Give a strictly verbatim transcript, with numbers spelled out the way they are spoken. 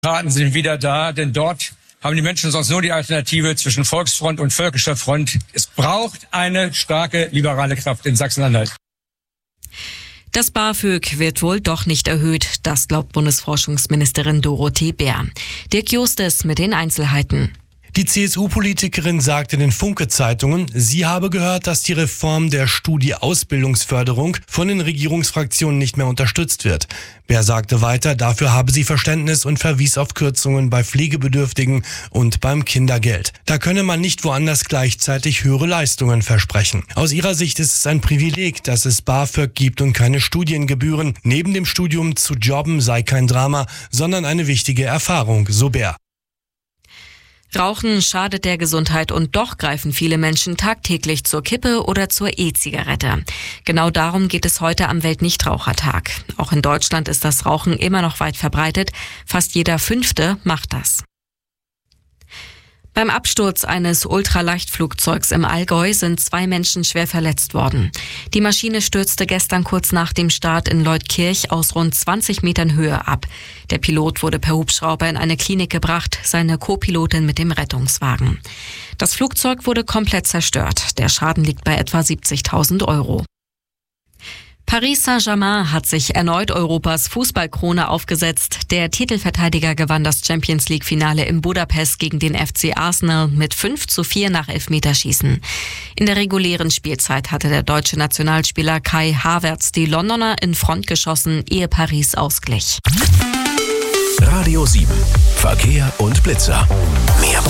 Piraten sind wieder da, denn dort haben die Menschen sonst nur die Alternative zwischen Volksfront und Völkischer Front. Es braucht eine starke liberale Kraft in Sachsen-Anhalt. Das BAföG wird wohl doch nicht erhöht, das glaubt Bundesforschungsministerin Dorothee Bär. Dirk Justes mit den Einzelheiten. Die C S U-Politikerin sagte den Funke-Zeitungen, sie habe gehört, dass die Reform der Studie-Ausbildungsförderung von den Regierungsfraktionen nicht mehr unterstützt wird. Bär sagte weiter, dafür habe sie Verständnis und verwies auf Kürzungen bei Pflegebedürftigen und beim Kindergeld. Da könne man nicht woanders gleichzeitig höhere Leistungen versprechen. Aus ihrer Sicht ist es ein Privileg, dass es BAföG gibt und keine Studiengebühren. Neben dem Studium zu jobben sei kein Drama, sondern eine wichtige Erfahrung, so Bär. Rauchen schadet der Gesundheit und doch greifen viele Menschen tagtäglich zur Kippe oder zur E-Zigarette. Genau darum geht es heute am Weltnichtrauchertag. Auch in Deutschland ist das Rauchen immer noch weit verbreitet. Fast jeder Fünfte macht das. Beim Absturz eines Ultraleichtflugzeugs im Allgäu sind zwei Menschen schwer verletzt worden. Die Maschine stürzte gestern kurz nach dem Start in Leutkirch aus rund zwanzig Metern Höhe ab. Der Pilot wurde per Hubschrauber in eine Klinik gebracht, seine Co-Pilotin mit dem Rettungswagen. Das Flugzeug wurde komplett zerstört. Der Schaden liegt bei etwa siebzigtausend Euro. Paris Saint-Germain hat sich erneut Europas Fußballkrone aufgesetzt. Der Titelverteidiger gewann das Champions-League-Finale in Budapest gegen den F C Arsenal mit fünf zu vier nach Elfmeterschießen. In der regulären Spielzeit hatte der deutsche Nationalspieler Kai Havertz die Londoner in Front geschossen, ehe Paris ausglich. Radio sieben. Verkehr und Blitzer. Mehr